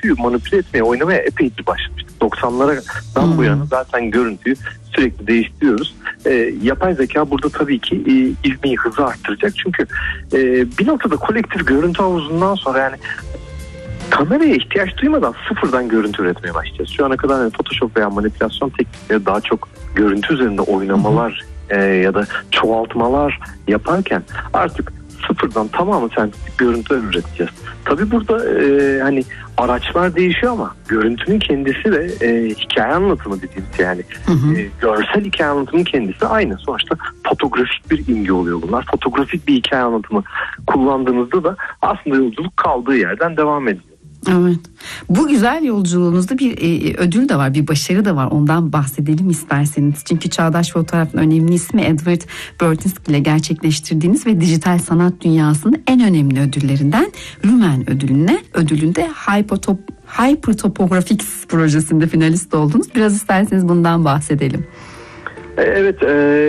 görüntüyü manipüle etmeye, oynamaya epeydir başlamıştık. 90'lardan bu yana zaten görüntüyü sürekli değiştiriyoruz. Yapay zeka burada tabii ki ivmeyi, hızı arttıracak. Çünkü bir noktada kolektif görüntü havuzundan sonra yani kameraya ihtiyaç duymadan sıfırdan görüntü üretmeye başlayacağız. Şu ana kadar yani Photoshop veya manipülasyon teknikleri daha çok görüntü üzerinde oynamalar ya da çoğaltmalar yaparken artık sıfırdan tamamı sentetik görüntüler üreteceğiz. Tabii burada hani araçlar değişiyor ama görüntünün kendisi ve hikaye anlatımı dediğimiz yani görsel hikaye anlatımının kendisi aynı. Sonuçta fotoğrafik bir imge oluyor bunlar. Fotoğrafik bir hikaye anlatımı kullandığınızda da aslında yolculuk kaldığı yerden devam ediyor. Evet. Bu güzel yolculuğunuzda bir ödül de var, bir başarı da var. Ondan bahsedelim isterseniz. Çünkü çağdaş fotoğrafın önemli ismi Edward Burtynsky ile gerçekleştirdiğiniz ve dijital sanat dünyasının en önemli ödüllerinden Lumen ödülünde Hypertopographics projesinde finalist oldunuz. Biraz isterseniz bundan bahsedelim. Evet,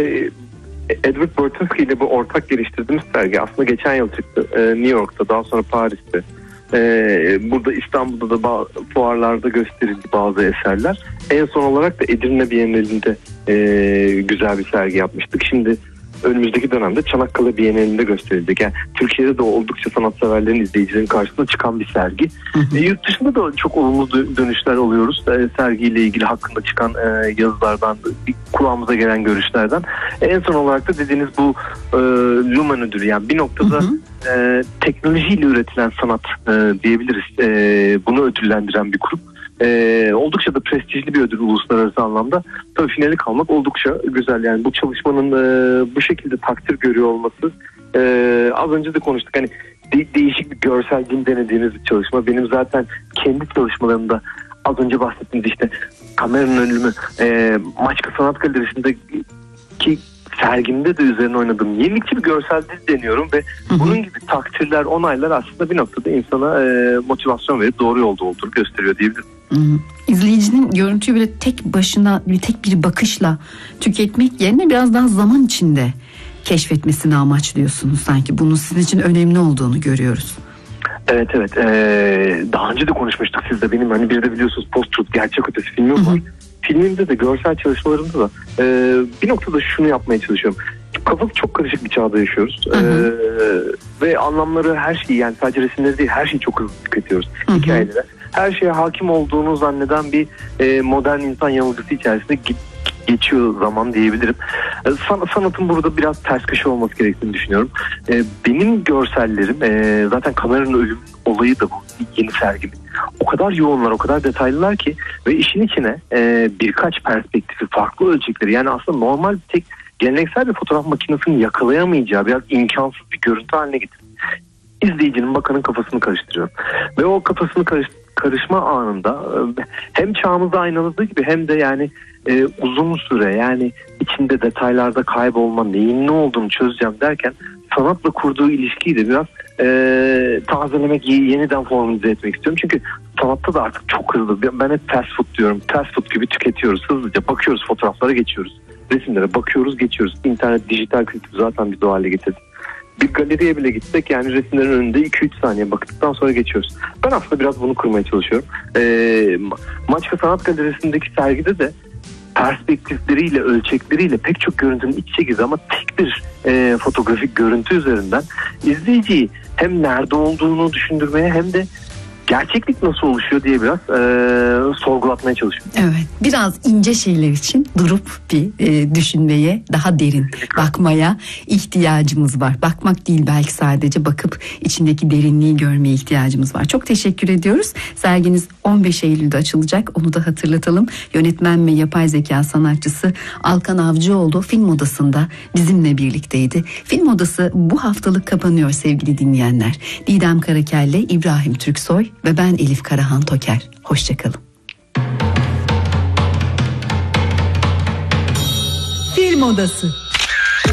Edward Burtynsky ile bu ortak geliştirdiğimiz sergi aslında geçen yıl çıktı. New York'ta, daha sonra Paris'te. Burada İstanbul'da da fuarlarda gösterildi bazı eserler. En son olarak da Edirne Bienalinde güzel bir sergi yapmıştık. Şimdi önümüzdeki dönemde Çanakkale Bienalinde gösterilecek. Yani Türkiye'de de oldukça sanatseverlerin, izleyicilerin karşısına çıkan bir sergi. Yurt dışında da çok olumlu dönüşler alıyoruz. Sergiyle ilgili hakkında çıkan yazılardan, kulağımıza gelen görüşlerden. En son olarak da dediğiniz bu Lumen ödülü, yani bir noktada teknolojiyle üretilen sanat diyebiliriz. Bunu ödüllendiren bir grup. Oldukça da prestijli bir ödül uluslararası anlamda. Tabii finali kalmak oldukça güzel. Yani bu çalışmanın bu şekilde takdir görüyor olması, az önce de konuştuk. Hani değişik bir görsel din denediğiniz bir çalışma. Benim zaten kendi çalışmalarımda az önce bahsettiğimiz işte kameranın ölümü, Maçka Sanat Galerisi'ndeki sergimde de üzerine oynadığım yenilikçi bir görsel dil deniyorum ve bunun gibi takdirler, onaylar aslında bir noktada insana motivasyon verip doğru yolda olduğunu gösteriyor diyebilirim. İzleyicinin görüntüyü böyle tek başına, tek bir bakışla tüketmek yerine biraz daha zaman içinde keşfetmesini amaçlıyorsunuz sanki. Bunun sizin için önemli olduğunu görüyoruz. Evet. Daha önce de konuşmuştuk sizle. Benim hani bir de biliyorsunuz Post-Truth, gerçek ötesi filmim var. Filmimde de, görsel çalışmalarımda da bir noktada şunu yapmaya çalışıyorum. Kafası çok karışık bir çağda yaşıyoruz. Ve anlamları, her şeyi, yani sadece resimleri değil, her şeyi çok hızlı tüketiyoruz. Hikayeleri. Her şeye hakim olduğunu zanneden bir modern insan yanılgısı içerisinde geçiyor zaman diyebilirim. Sanatın burada biraz ters köşe olması gerektiğini düşünüyorum. Benim görsellerim, zaten kameranın ölüm olayı da bu yeni sergimin. O kadar yoğunlar, o kadar detaylılar ki ve işin içine birkaç perspektifi, farklı ölçekleri, yani aslında normal tek geleneksel bir fotoğraf makinesinin yakalayamayacağı biraz imkansız bir görüntü haline getirdim. İzleyicinin, bakanın kafasını karıştırıyorum. Ve o kafasını karışma anında hem çağımızda aynaladığı gibi hem de yani uzun süre, yani içinde detaylarda kaybolma, neyin ne olduğunu çözeceğim derken sanatla kurduğu ilişkiyi de biraz tazelemek, yeniden formüle etmek istiyorum. Çünkü sanatta da artık çok hızlı. Ben hep fast food diyorum. Fast food gibi tüketiyoruz. Hızlıca bakıyoruz, fotoğraflara geçiyoruz. Resimlere bakıyoruz, geçiyoruz. İnternet, dijital kültür zaten bir hale getirdi. Bir galeriye bile gitsek yani resimlerin önünde 2-3 saniye baktıktan sonra geçiyoruz. Ben aslında biraz bunu kurmaya çalışıyorum. Maçka Sanat Galerisi'ndeki sergide de perspektifleriyle, ölçekleriyle pek çok görüntünün iç içe girdi ama tek bir fotoğrafik görüntü üzerinden izleyiciyi hem nerede olduğunu düşündürmeye hem de gerçeklik nasıl oluşuyor diye biraz sorgulatmaya çalışıyorum. Evet, biraz ince şeyler için durup bir düşünmeye, daha derin bakmaya ihtiyacımız var. Bakmak değil, belki sadece bakıp içindeki derinliği görmeye ihtiyacımız var. Çok teşekkür ediyoruz. Serginiz 15 Eylül'de açılacak. Onu da hatırlatalım. Yönetmen ve yapay zeka sanatçısı Alkan Avcıoğlu Film Odası'nda bizimle birlikteydi. Film Odası bu haftalık kapanıyor sevgili dinleyenler. Didem Karakelle, İbrahim Türksoy ve ben Elif Karahan Toker. Hoşçakalın. Film Odası.